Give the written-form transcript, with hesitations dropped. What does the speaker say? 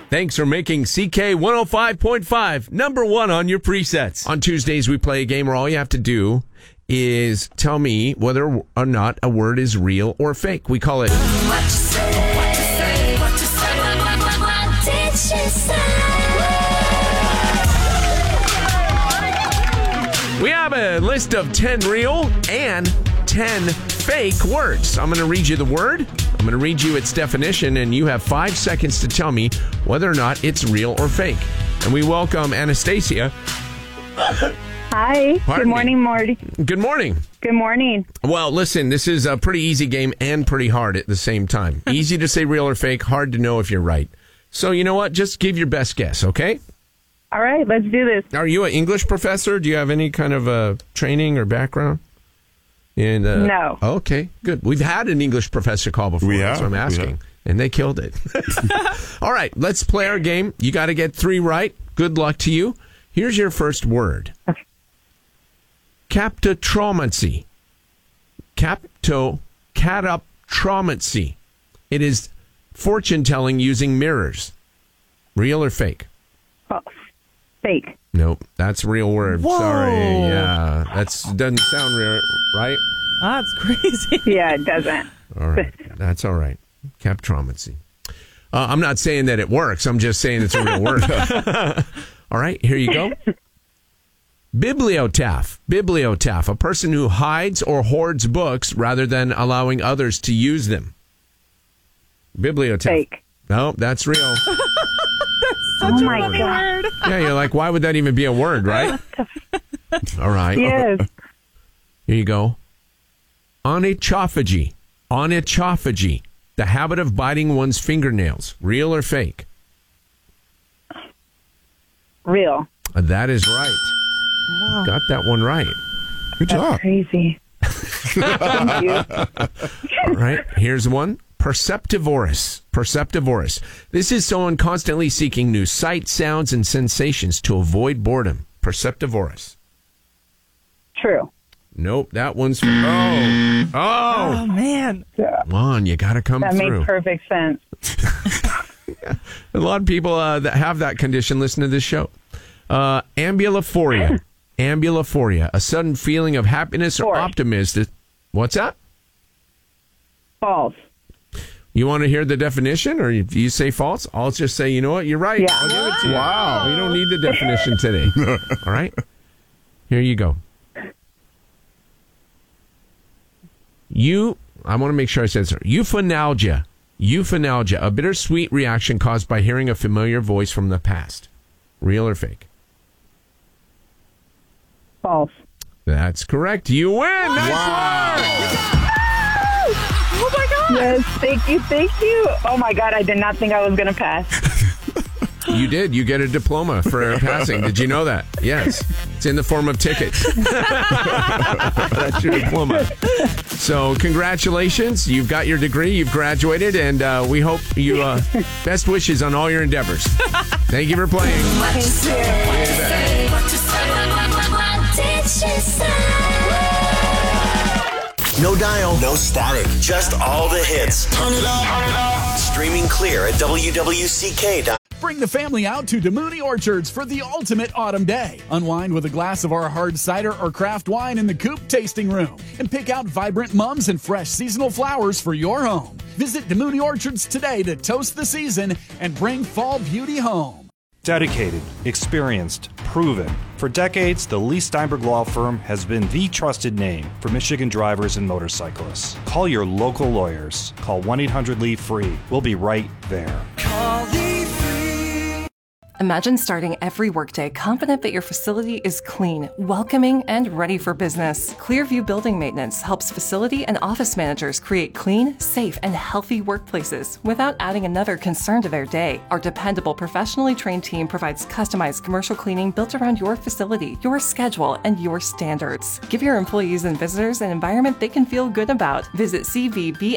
Thanks for making CK 105.5 number one on your presets. On Tuesdays, we play a game where all you have to do is tell me whether or not a word is real or fake. We call it... What you say, what you say, what you say, what did she say? We have a list of 10 real and 10 fake words. I'm going to read you the word. I'm going to read you its definition, and you have 5 seconds to tell me whether or not it's real or fake. And we welcome Anastasia. Hi. Good morning, Morty. Good morning. Good morning. Well, listen, this is a pretty easy game and pretty hard at the same time. Easy to say real or fake, hard to know if you're right. So you know what? Just give your best guess, okay? All right, let's do this. Are you an English professor? Do you have any kind of training or background? No. Okay, good. We've had an English professor call before, that's what I'm asking. And they killed it. All right, let's play our game. You got to get 3 right. Good luck to you. Here's your first word. Cataptromancy. Cataptromancy. It is fortune-telling using mirrors. Real or fake? False. Fake. Nope, that's a real word. Whoa. Sorry. Yeah, that doesn't sound real, right? That's crazy. Yeah, it doesn't. All right, that's all right. Cataptromancy. I'm not saying that it works. I'm just saying it's a real word. All right, here you go. Bibliotaph. Bibliotaph, a person who hides or hoards books rather than allowing others to use them. Bibliotaph. Fake. No, that's real. Oh my God. Yeah, you're like, why would that even be a word, right? All right. Yes. Here you go. Onychophagy. Onychophagy. The habit of biting one's fingernails. Real or fake? Real. That is right. Wow. Got that one right. Good job. Crazy. Thank you. All right. Here's one. Perceptivorous. Perceptivorous. This is someone constantly seeking new sights, sounds, and sensations to avoid boredom. Perceptivorous. True. Nope. That one's... Oh, Oh, man. come on. You got to come That through. makes perfect sense. A lot of people that have that condition listen to this show. Ambulophoria. Ambulophoria. A sudden feeling of happiness or False. optimism. What's that? False. You want to hear the definition, or do you say false? I'll just say, you know what, you're right. Yeah. I'll give it to you. Wow. You don't need the definition today. All right? Here you go. I want to make sure I said this. Euphonalgia. Euphonalgia, a bittersweet reaction caused by hearing a familiar voice from the past. Real or fake? False. That's correct. You win. Nice work. Oh, my God. Yes, thank you, thank you. Oh my God, I did not think I was going to pass. You did. You get a diploma for passing. Did you know that? Yes. It's in the form of tickets. That's your diploma. So congratulations. You've got your degree. You've graduated. And we hope you best wishes on all your endeavors. Thank you for playing. No dial, no static, just all the hits. Turn it up. Streaming clear at WWCK.com. Bring the family out to DeMooney Orchards for the ultimate autumn day. Unwind with a glass of our hard cider or craft wine in the Coop Tasting Room and pick out vibrant mums and fresh seasonal flowers for your home. Visit DeMooney Orchards today to toast the season and bring fall beauty home. Dedicated, experienced, proven. For decades, the Lee Steinberg Law Firm has been the trusted name for Michigan drivers and motorcyclists. Call your local lawyers. Call 1-800-LEAVE-FREE. We'll be right there. Imagine starting every workday confident that your facility is clean, welcoming, and ready for business. Clearview Building Maintenance helps facility and office managers create clean, safe, and healthy workplaces without adding another concern to their day. Our dependable, professionally trained team provides customized commercial cleaning built around your facility, your schedule, and your standards. Give your employees and visitors an environment they can feel good about. Visit CVB